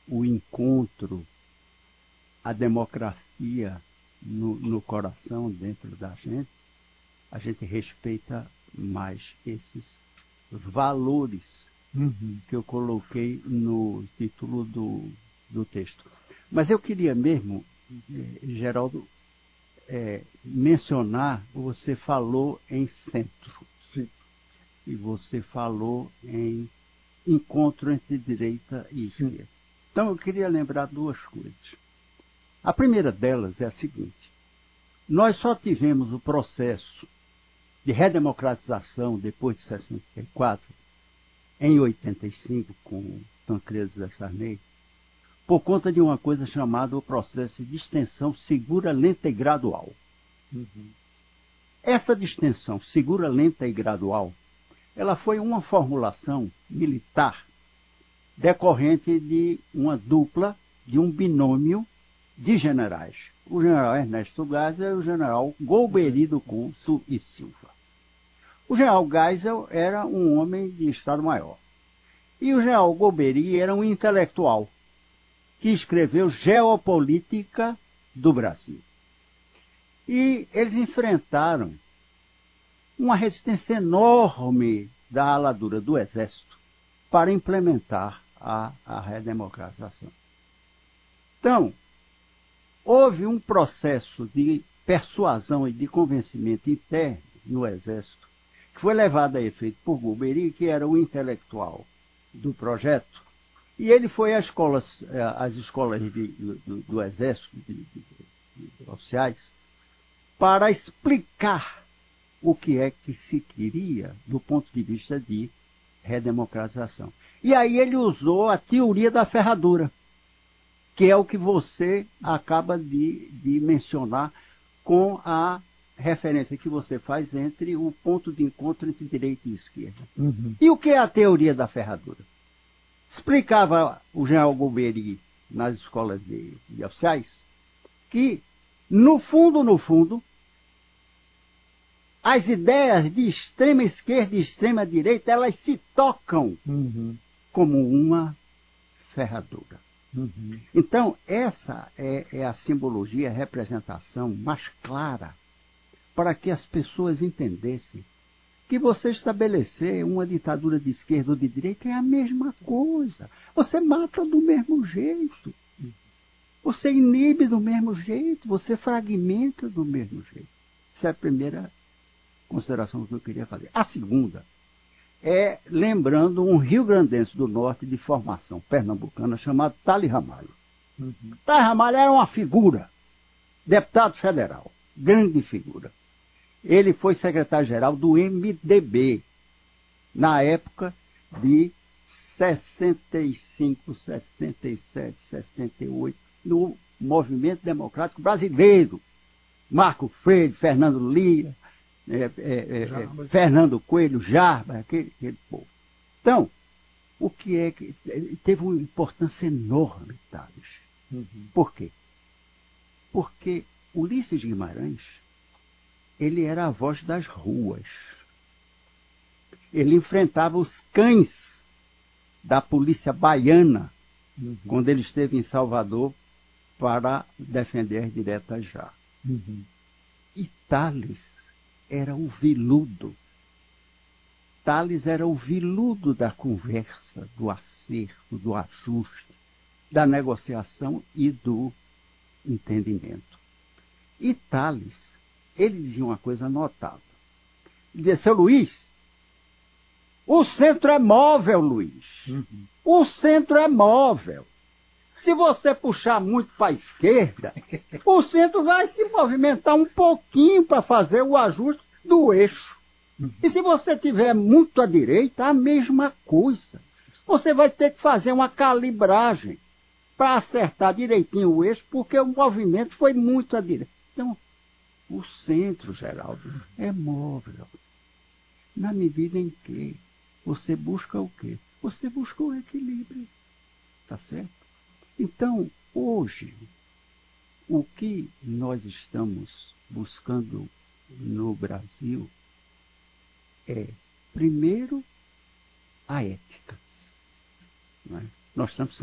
o encontro, a democracia no coração, dentro da gente, a gente respeita mais esses valores que eu coloquei no título do texto. Mas eu queria mesmo, Geraldo, mencionar, você falou em centro. Sim. E você falou em encontro entre direita e esquerda. Então eu queria lembrar duas coisas. A primeira delas é a seguinte: nós só tivemos o processo de redemocratização depois de 64, em 85, com Tancredo José Sarney, por conta de uma coisa chamada o processo de extensão segura, lenta e gradual. Essa distensão segura, lenta e gradual, ela foi uma formulação militar decorrente de uma dupla, de um binômio de generais. O general Ernesto Geisel e o general Golbery do Consul e Silva. O general Geisel era um homem de Estado-Maior. E o general Golbery era um intelectual que escreveu Geopolítica do Brasil. E eles enfrentaram uma resistência enorme da ala dura do Exército para implementar a redemocratização. Então, houve um processo de persuasão e de convencimento interno no Exército, que foi levado a efeito por Golbery, que era o intelectual do projeto, e ele foi às escolas do Exército, de oficiais, para explicar o que é que se queria do ponto de vista de redemocratização. E aí ele usou a teoria da ferradura, que é o que você acaba de mencionar com a referência que você faz entre o ponto de encontro entre direita e esquerda. E o que é a teoria da ferradura? Explicava o general Golbery nas escolas de oficiais que, no fundo, as ideias de extrema esquerda e extrema direita, elas se tocam como uma ferradura. Então, essa é a simbologia, a representação mais clara para que as pessoas entendessem que você estabelecer uma ditadura de esquerda ou de direita é a mesma coisa. Você mata do mesmo jeito. Você inibe do mesmo jeito. Você fragmenta do mesmo jeito. Essa é a primeira consideração que eu queria fazer. A segunda é lembrando um rio-grandense do norte de formação pernambucana chamado Tales Ramalho. Tales Ramalho era uma figura, deputado federal, grande figura. Ele foi secretário-geral do MDB na época de 65, 67, 68, no Movimento Democrático Brasileiro. Marco Freire, Fernando Lira, Fernando Coelho, Jarba, aquele povo. Então, o que é que teve uma importância enorme, Tales. Por quê? Porque Ulisses Guimarães, ele era a voz das ruas. Ele enfrentava os cães da polícia baiana quando ele esteve em Salvador para defender as diretas já. E Tales era o viludo. Tales era o viludo da conversa, do acerto, do ajuste, da negociação e do entendimento. E Tales, ele dizia uma coisa notável. Ele dizia: seu Luiz, o centro é móvel, Luiz. O centro é móvel. Se você puxar muito para a esquerda, o centro vai se movimentar um pouquinho para fazer o ajuste do eixo. E se você tiver muito à direita, a mesma coisa. Você vai ter que fazer uma calibragem para acertar direitinho o eixo, porque o movimento foi muito à direita. Então, o centro, Geraldo, é móvel. Na medida em que você busca o quê? Você busca o equilíbrio. Tá certo? Então, hoje, o que nós estamos buscando no Brasil é, primeiro, a ética. Não é? Nós estamos